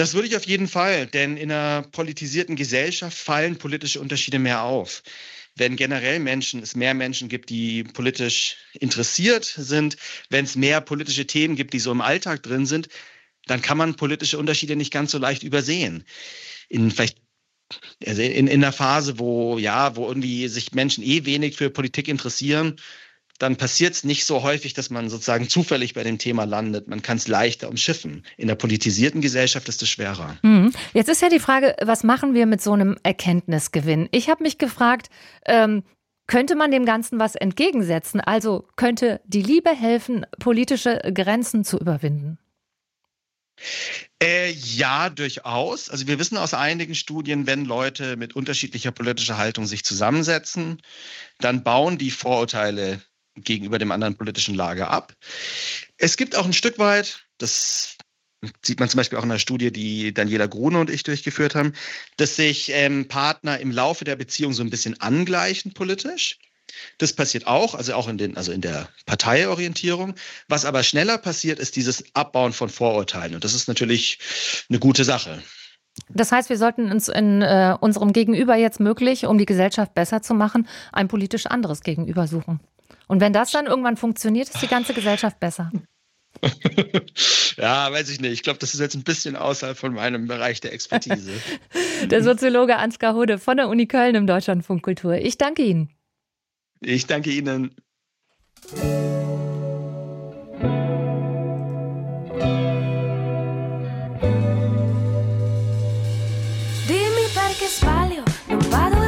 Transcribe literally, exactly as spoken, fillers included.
Das würde ich auf jeden Fall, denn in einer politisierten Gesellschaft fallen politische Unterschiede mehr auf. Wenn generell Menschen, es mehr Menschen gibt, die politisch interessiert sind, wenn es mehr politische Themen gibt, die so im Alltag drin sind, dann kann man politische Unterschiede nicht ganz so leicht übersehen. In vielleicht also in, in einer Phase, wo ja, wo irgendwie sich Menschen eh wenig für Politik interessieren, dann passiert es nicht so häufig, dass man sozusagen zufällig bei dem Thema landet. Man kann es leichter umschiffen. In der politisierten Gesellschaft ist es schwerer. Mhm. Jetzt ist ja die Frage, was machen wir mit so einem Erkenntnisgewinn? Ich habe mich gefragt, ähm, könnte man dem Ganzen was entgegensetzen? Also könnte die Liebe helfen, politische Grenzen zu überwinden? Äh, ja, durchaus. Also wir wissen aus einigen Studien, wenn Leute mit unterschiedlicher politischer Haltung sich zusammensetzen, dann bauen die Vorurteile gegenüber dem anderen politischen Lager ab. Es gibt auch ein Stück weit, das sieht man zum Beispiel auch in einer Studie, die Daniela Grune und ich durchgeführt haben, dass sich ähm, Partner im Laufe der Beziehung so ein bisschen angleichen politisch. Das passiert auch, also auch in den, also in der Parteiorientierung. Was aber schneller passiert, ist dieses Abbauen von Vorurteilen. Und das ist natürlich eine gute Sache. Das heißt, wir sollten uns in äh, unserem Gegenüber jetzt möglich, um die Gesellschaft besser zu machen, ein politisch anderes Gegenüber suchen. Und wenn das dann irgendwann funktioniert, ist die ganze Gesellschaft besser. Ja, weiß ich nicht. Ich glaube, das ist jetzt ein bisschen außerhalb von meinem Bereich der Expertise. Der Soziologe Ansgar Hudde von der Uni Köln im Deutschlandfunk Kultur. Ich danke Ihnen. Ich danke Ihnen.